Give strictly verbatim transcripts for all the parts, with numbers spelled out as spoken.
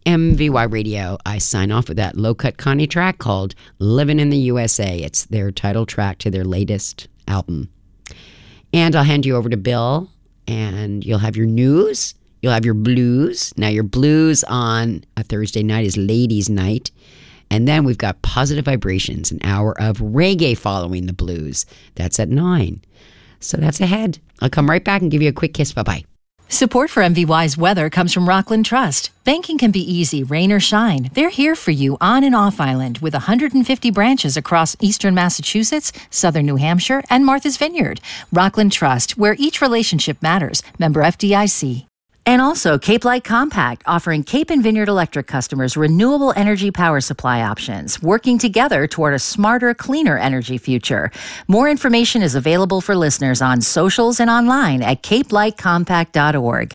M V Y Radio. I sign off with that Low Cut Connie track called Living in the U S A. It's their title track to their latest album. And I'll hand you over to Bill, and you'll have your news. You'll have your blues. Now, your blues on a Thursday night is Ladies' Night. And then we've got Positive Vibrations, an hour of reggae following the blues. That's at nine. So that's ahead. I'll come right back and give you a quick kiss. Bye-bye. Support for M V Y's weather comes from Rockland Trust. Banking can be easy, rain or shine. They're here for you on and off island with one hundred fifty branches across eastern Massachusetts, southern New Hampshire, and Martha's Vineyard. Rockland Trust, where each relationship matters. Member F D I C. And also Cape Light Compact, offering Cape and Vineyard Electric customers renewable energy power supply options, working together toward a smarter, cleaner energy future. More information is available for listeners on socials and online at cape light compact dot org.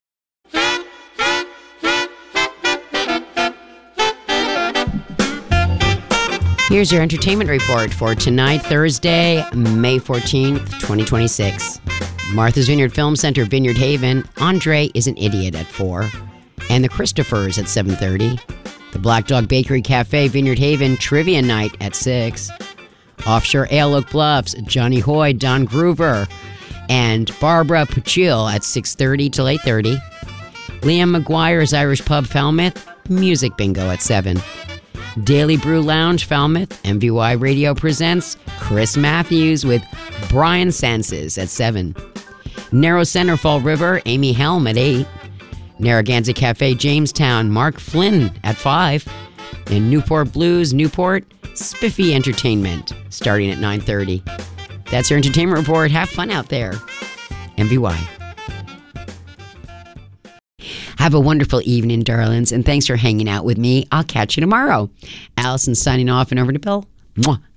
Here's your entertainment report for tonight, Thursday, May fourteenth, twenty twenty-six. Martha's Vineyard Film Center, Vineyard Haven, Andre is an Idiot at four. And the Christophers at seven thirty. The Black Dog Bakery Cafe, Vineyard Haven, Trivia Night at six. Offshore Ale Oak Bluffs, Johnny Hoy, Don Groover, and Barbara Puchil at six thirty till eight thirty. Liam McGuire's Irish Pub, Falmouth, Music Bingo at seven. Daily Brew Lounge, Falmouth, M V Y Radio presents Chris Matthews with Brian Sanses at seven. Narrow Center, Fall River, Amy Helm at eight. Narragansett Cafe, Jamestown, Mark Flynn at five. And Newport Blues, Newport, Spiffy Entertainment, starting at nine thirty. That's your entertainment report. Have fun out there. M V Y. Have a wonderful evening, darlings, and thanks for hanging out with me. I'll catch you tomorrow. Allison signing off, and over to Bill. Mwah.